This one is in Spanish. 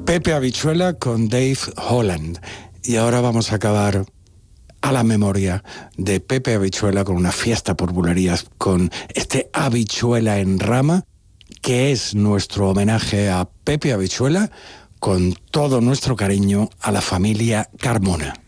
Pepe Habichuela con Dave Holland. Y ahora vamos a acabar a la memoria de Pepe Habichuela con una fiesta por bulerías, con este Habichuela en Rama, que es nuestro homenaje a Pepe Habichuela, con todo nuestro cariño a la familia Carmona.